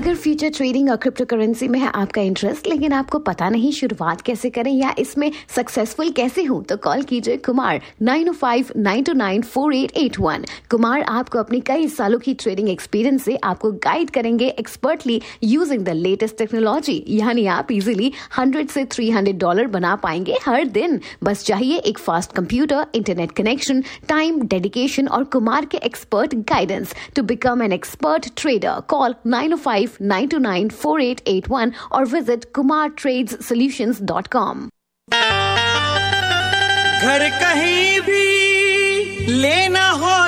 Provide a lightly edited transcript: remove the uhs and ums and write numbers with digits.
अगर future trading और crypto currency में है आपका इंटरेस्ट, लेकिन आपको पता नहीं शुरुआत कैसे करें या इसमें सक्सेसफुल कैसे हो, तो कॉल कीजिए कुमार 9059294881। कुमार आपको अपनी कई सालों की ट्रेडिंग एक्सपीरियंस से आपको गाइड करेंगे expertly using the latest technology. यानी आप इजीली $100 से $300 बना पाएंगे हर दिन। बस चाहिए एक fast computer, internet connection, time, dedication और कुमार के expert guidance to become an expert trader. Call 9059294881 or visit kumartradessolutions.com। घर कहीं भी लेना हो